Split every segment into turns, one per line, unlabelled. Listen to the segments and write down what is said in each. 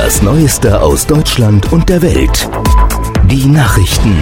Das Neueste aus Deutschland und der Welt. Die Nachrichten.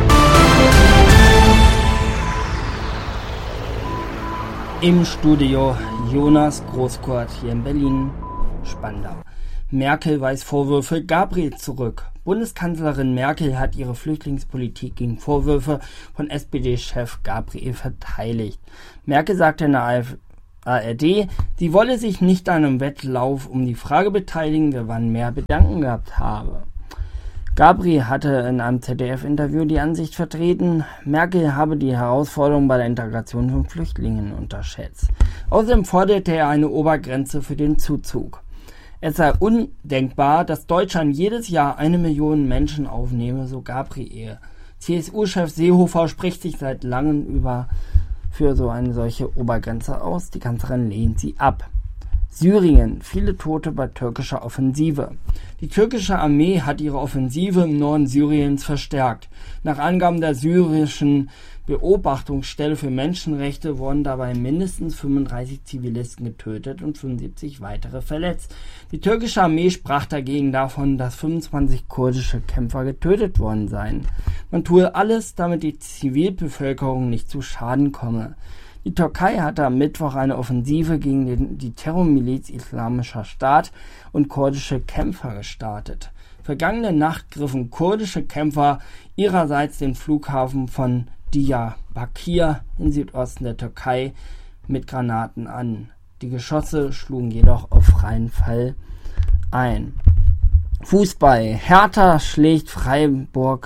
Im Studio Jonas Großkurt hier in Berlin-Spandau. Merkel weist Vorwürfe Gabriel zurück. Bundeskanzlerin Merkel hat ihre Flüchtlingspolitik gegen Vorwürfe von SPD-Chef Gabriel verteidigt. Merkel sagte in der ARD, sie wolle sich nicht an einem Wettlauf um die Frage beteiligen, wer wann mehr Bedanken gehabt habe. Gabriel hatte in einem ZDF-Interview die Ansicht vertreten, Merkel habe die Herausforderung bei der Integration von Flüchtlingen unterschätzt. Außerdem forderte er eine Obergrenze für den Zuzug. Es sei undenkbar, dass Deutschland jedes Jahr 1 Million Menschen aufnehme, so Gabriel. CSU-Chef Seehofer spricht sich seit langem für so eine solche Obergrenze aus. Die Kanzlerin lehnt sie ab. Syrien, viele Tote bei türkischer Offensive. Die türkische Armee hat ihre Offensive im Norden Syriens verstärkt. Nach Angaben der syrischen Beobachtungsstelle für Menschenrechte wurden dabei mindestens 35 Zivilisten getötet und 75 weitere verletzt. Die türkische Armee sprach dagegen davon, dass 25 kurdische Kämpfer getötet worden seien. Man tue alles, damit die Zivilbevölkerung nicht zu Schaden komme. Die Türkei hatte am Mittwoch eine Offensive gegen die Terrormiliz Islamischer Staat und kurdische Kämpfer gestartet. Vergangene Nacht griffen kurdische Kämpfer ihrerseits den Flughafen von Diyarbakir im Südosten der Türkei mit Granaten an. Die Geschosse schlugen jedoch auf freien Fall ein. Fußball. Hertha schlägt Freiburg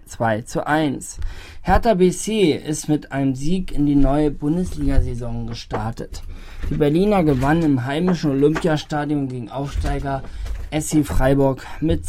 2:1. Hertha BSC ist mit einem Sieg in die neue Bundesliga-Saison gestartet. Die Berliner gewannen im heimischen Olympiastadion gegen Aufsteiger SC Freiburg mit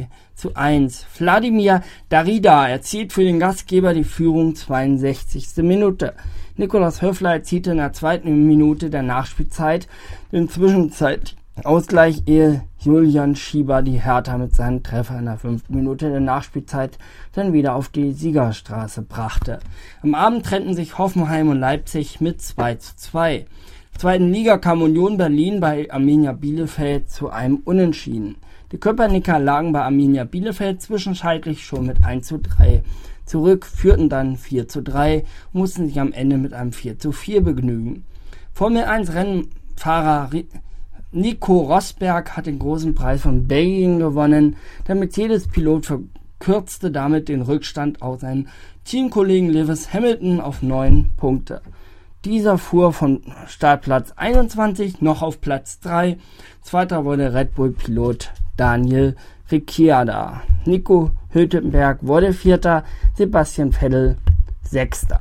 2:1. Wladimir Darida erzielt für den Gastgeber die Führung 62. Minute. Nikolaus Höfler erzielte in der 2. Minute der Nachspielzeit den Zwischenzeit-Ausgleich, ehe Julian Schieber die Hertha mit seinem Treffer in der 5. Minute der Nachspielzeit dann wieder auf die Siegerstraße brachte. Am Abend trennten sich Hoffenheim und Leipzig mit 2:2. In der 2. Liga kam Union Berlin bei Arminia Bielefeld zu einem Unentschieden. Die Köpenicker lagen bei Arminia Bielefeld zwischenzeitlich schon mit 1:3 zurück, führten dann 4:3 und mussten sich am Ende mit einem 4:4 begnügen. Formel 1 Rennfahrer Nico Rosberg hat den großen Preis von Belgien gewonnen. Der Mercedes-Pilot verkürzte damit den Rückstand auf seinen Teamkollegen Lewis Hamilton auf 9 Punkte. Dieser fuhr von Startplatz 21 noch auf Platz 3. Zweiter wurde Red Bull-Pilot Daniel Ricciardo. Nico Hülkenberg wurde Vierter, Sebastian Vettel Sechster.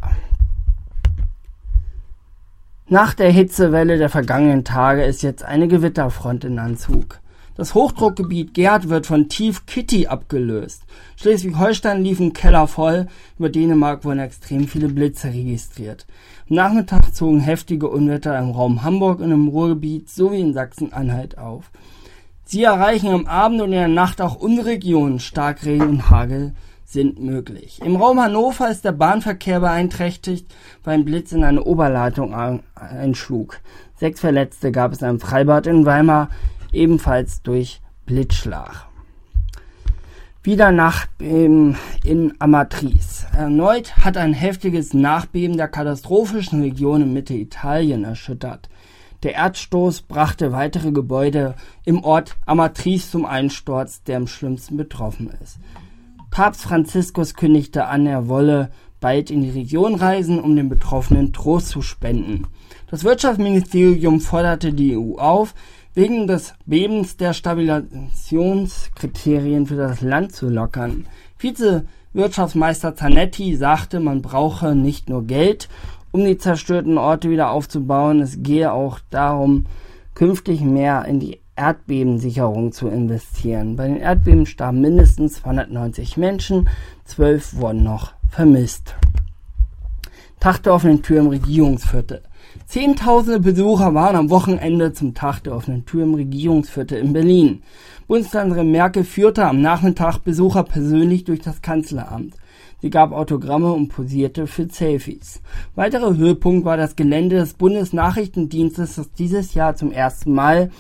Nach der Hitzewelle der vergangenen Tage ist jetzt eine Gewitterfront in Anzug. Das Hochdruckgebiet Gerd wird von Tief Kitty abgelöst. Schleswig-Holstein lief im Keller voll, über Dänemark wurden extrem viele Blitze registriert. Am Nachmittag zogen heftige Unwetter im Raum Hamburg und im Ruhrgebiet sowie in Sachsen-Anhalt auf. Sie erreichen am Abend und in der Nacht auch unsere Region. Starkregen und Hagel sind möglich. Im Raum Hannover ist der Bahnverkehr beeinträchtigt, weil ein Blitz in eine Oberleitung einschlug. 6 Verletzte gab es am Freibad in Weimar, ebenfalls durch Blitzschlag. Wieder Nachbeben in Amatrice. Erneut hat ein heftiges Nachbeben der katastrophischen Region in Mitte Italien erschüttert. Der Erdstoß brachte weitere Gebäude im Ort Amatrice zum Einsturz, der am schlimmsten betroffen ist. Papst Franziskus kündigte an, er wolle bald in die Region reisen, um den Betroffenen Trost zu spenden. Das Wirtschaftsministerium forderte die EU auf, wegen des Bebens der Stabilisationskriterien für das Land zu lockern. Vize-Wirtschaftsmeister Zanetti sagte, man brauche nicht nur Geld, um die zerstörten Orte wieder aufzubauen, es gehe auch darum, künftig mehr in die Erdbebensicherung zu investieren. Bei den Erdbeben starben mindestens 290 Menschen, 12 wurden noch vermisst. Tag der offenen Tür im Regierungsviertel. Zehntausende Besucher waren am Wochenende zum Tag der offenen Tür im Regierungsviertel in Berlin. Bundeskanzlerin Merkel führte am Nachmittag Besucher persönlich durch das Kanzleramt. Sie gab Autogramme und posierte für Selfies. Weiterer Höhepunkt war das Gelände des Bundesnachrichtendienstes, das dieses Jahr zum ersten Mal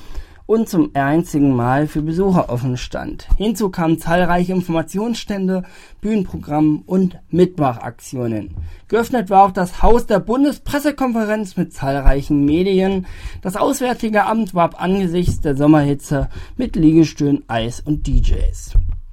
und zum einzigen Mal für Besucher offen stand. Hinzu kamen zahlreiche Informationsstände, Bühnenprogramm und Mitmachaktionen. Geöffnet war auch das Haus der Bundespressekonferenz mit zahlreichen Medien. Das Auswärtige Amt warb angesichts der Sommerhitze mit Liegestühlen, Eis und DJs.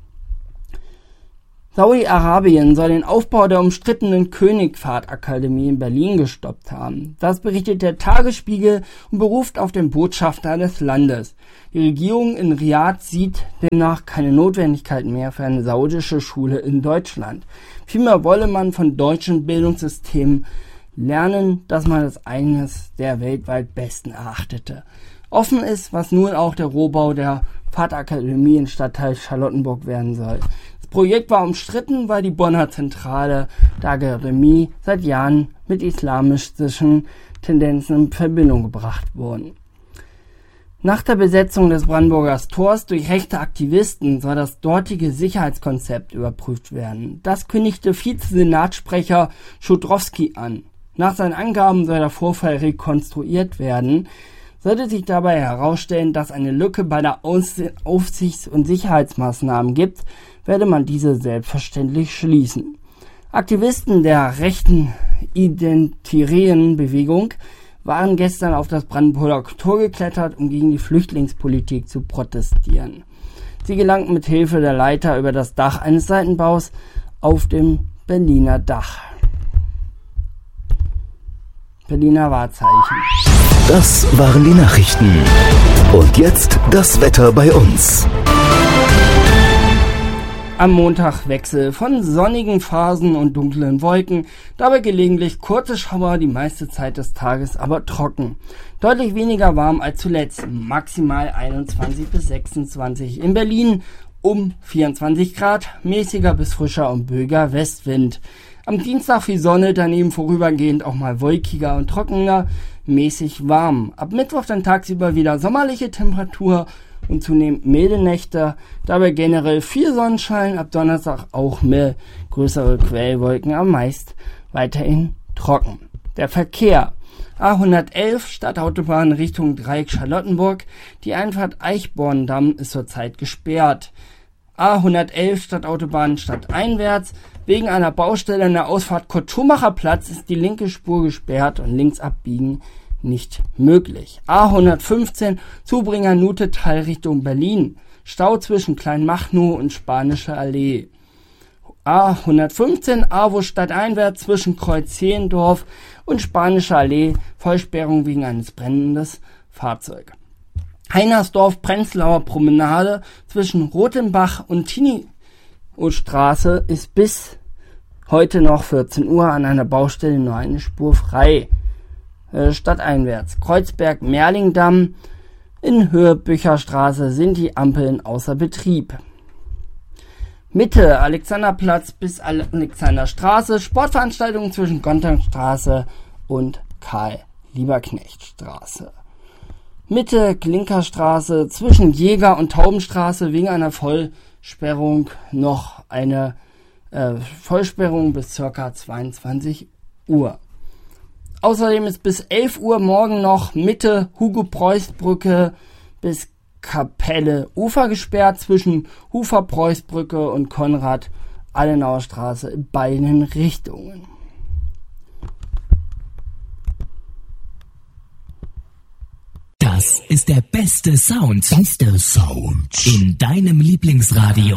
Saudi-Arabien soll den Aufbau der umstrittenen Königfahrtakademie in Berlin gestoppt haben. Das berichtet der Tagesspiegel und beruft auf den Botschafter des Landes. Die Regierung in Riad sieht demnach keine Notwendigkeit mehr für eine saudische Schule in Deutschland. Vielmehr wolle man von deutschen Bildungssystemen lernen, dass man als eines der weltweit besten erachtete. Offen ist, was nun auch der Rohbau der Fahrtakademie im Stadtteil Charlottenburg werden soll. Das Projekt war umstritten, weil die Bonner Zentrale der Akademie seit Jahren mit islamistischen Tendenzen in Verbindung gebracht wurden. Nach der Besetzung des Brandenburger Tors durch rechte Aktivisten soll das dortige Sicherheitskonzept überprüft werden. Das kündigte Vize-Senatssprecher Schodrowski an. Nach seinen Angaben soll der Vorfall rekonstruiert werden. Sollte sich dabei herausstellen, dass eine Lücke bei der Aufsichts- und Sicherheitsmaßnahmen gibt, werde man diese selbstverständlich schließen. Aktivisten der rechten identitären Bewegung waren gestern auf das Brandenburger Tor geklettert, um gegen die Flüchtlingspolitik zu protestieren. Sie gelangten mit Hilfe der Leiter über das Dach eines Seitenbaus auf dem Berliner Dach. Berliner Wahrzeichen.
Das waren die Nachrichten. Und jetzt das Wetter bei uns.
Am Montag Wechsel von sonnigen Phasen und dunklen Wolken, dabei gelegentlich kurze Schauer, die meiste Zeit des Tages aber trocken. Deutlich weniger warm als zuletzt, maximal 21 bis 26. In Berlin um 24 Grad, mäßiger bis frischer und böiger Westwind. Am Dienstag viel Sonne, daneben vorübergehend auch mal wolkiger und trockener, mäßig warm. Ab Mittwoch dann tagsüber wieder sommerliche Temperatur und zunehmend milde Nächte, dabei generell viel Sonnenschein, ab Donnerstag auch mehr größere Quellwolken, aber meist weiterhin trocken. Der Verkehr. A111 Stadtautobahn Richtung Dreieck Charlottenburg, die Einfahrt Eichborndamm ist zurzeit gesperrt. A111 Stadtautobahn stadteinwärts, wegen einer Baustelle an der Ausfahrt Kurt-Schumacher Platz ist die linke Spur gesperrt und links abbiegen nicht möglich. A115 Zubringer Nutetal Richtung Berlin. Stau zwischen Kleinmachnow und Spanische Allee. A115 AWO stadteinwärts zwischen Kreuz-Zehlendorf und Spanische Allee. Vollsperrung wegen eines brennenden Fahrzeugs. Heinersdorf Prenzlauer Promenade zwischen Rothenbach und Tinio-Straße ist bis heute noch 14 Uhr an einer Baustelle nur eine Spur frei. Stadteinwärts. Kreuzberg-Merlingdamm in Höhe Bücherstraße sind die Ampeln außer Betrieb. Mitte Alexanderplatz bis Alexanderstraße, Sportveranstaltungen zwischen Gontangstraße und Karl-Lieberknecht-Straße. Mitte Klinkerstraße zwischen Jäger- und Taubenstraße wegen einer Vollsperrung noch eine Vollsperrung bis ca. 22 Uhr. Außerdem ist bis 11 Uhr morgen noch Mitte Hugo-Preuß-Brücke bis Kapelle Ufer gesperrt zwischen Hufer-Preuß-Brücke und Konrad-Adenauer-Straße in beiden Richtungen.
Das ist der beste Sound. In deinem Lieblingsradio.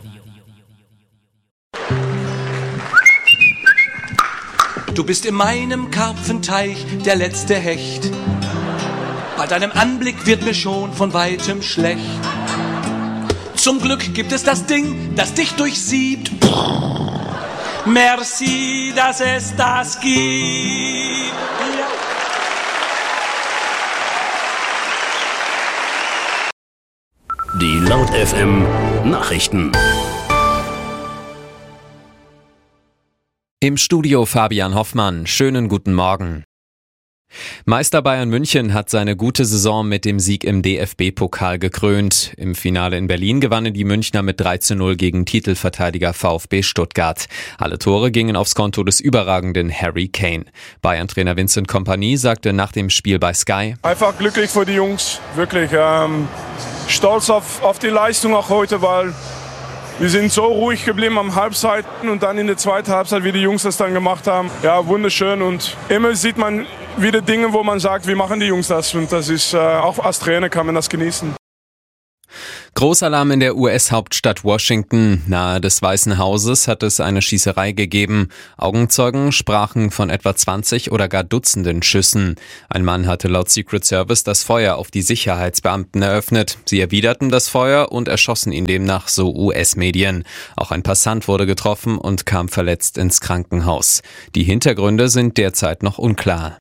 Du bist in meinem Karpfenteich der letzte Hecht. Bei deinem Anblick wird mir schon von weitem schlecht. Zum Glück gibt es das Ding, das dich durchsiebt. Merci, dass es das gibt. Ja.
Die Laut FM Nachrichten.
Im Studio Fabian Hoffmann. Schönen guten Morgen. Meister Bayern München hat seine gute Saison mit dem Sieg im DFB-Pokal gekrönt. Im Finale in Berlin gewannen die Münchner mit 3:0 gegen Titelverteidiger VfB Stuttgart. Alle Tore gingen aufs Konto des überragenden Harry Kane. Bayern-Trainer Vincent Kompany sagte nach dem Spiel bei Sky:
Einfach glücklich für die Jungs, wirklich stolz auf die Leistung auch heute, weil wir sind so ruhig geblieben am Halbzeiten und dann in der zweiten Halbzeit, wie die Jungs das dann gemacht haben. Ja, wunderschön, und immer sieht man wieder Dinge, wo man sagt, wie machen die Jungs das, und das ist, auch als Trainer kann man das genießen.
Großalarm in der US-Hauptstadt Washington. Nahe des Weißen Hauses hat es eine Schießerei gegeben. Augenzeugen sprachen von etwa 20 oder gar Dutzenden Schüssen. Ein Mann hatte laut Secret Service das Feuer auf die Sicherheitsbeamten eröffnet. Sie erwiderten das Feuer und erschossen ihn demnach, so US-Medien. Auch ein Passant wurde getroffen und kam verletzt ins Krankenhaus. Die Hintergründe sind derzeit noch unklar.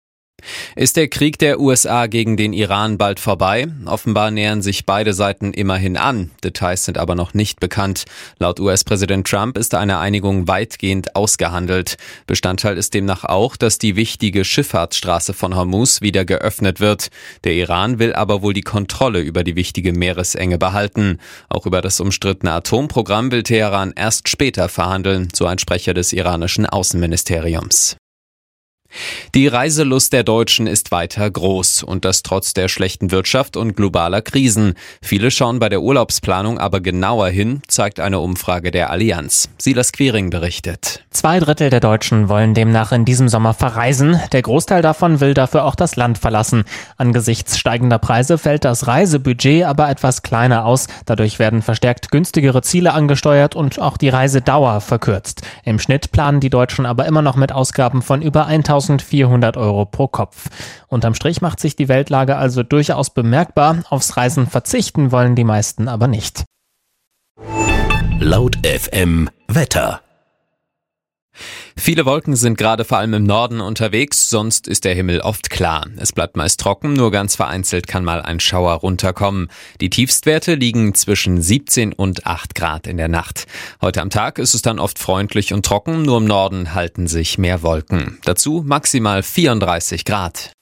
Ist der Krieg der USA gegen den Iran bald vorbei? Offenbar nähern sich beide Seiten immerhin an. Details sind aber noch nicht bekannt. Laut US-Präsident Trump ist eine Einigung weitgehend ausgehandelt. Bestandteil ist demnach auch, dass die wichtige Schifffahrtsstraße von Hormuz wieder geöffnet wird. Der Iran will aber wohl die Kontrolle über die wichtige Meeresenge behalten. Auch über das umstrittene Atomprogramm will Teheran erst später verhandeln, so ein Sprecher des iranischen Außenministeriums. Die Reiselust der Deutschen ist weiter groß, und das trotz der schlechten Wirtschaft und globaler Krisen. Viele schauen bei der Urlaubsplanung aber genauer hin, zeigt eine Umfrage der Allianz. Silas Quiring berichtet.
2/3 der Deutschen wollen demnach in diesem Sommer verreisen. Der Großteil davon will dafür auch das Land verlassen. Angesichts steigender Preise fällt das Reisebudget aber etwas kleiner aus. Dadurch werden verstärkt günstigere Ziele angesteuert und auch die Reisedauer verkürzt. Im Schnitt planen die Deutschen aber immer noch mit Ausgaben von über 1.400 € pro Kopf. Unterm Strich macht sich die Weltlage also durchaus bemerkbar. Aufs Reisen verzichten wollen die meisten aber nicht.
Laut FM Wetter.
Viele Wolken sind gerade vor allem im Norden unterwegs, sonst ist der Himmel oft klar. Es bleibt meist trocken, nur ganz vereinzelt kann mal ein Schauer runterkommen. Die Tiefstwerte liegen zwischen 17 und 8 Grad in der Nacht. Heute am Tag ist es dann oft freundlich und trocken, nur im Norden halten sich mehr Wolken. Dazu maximal 34 Grad.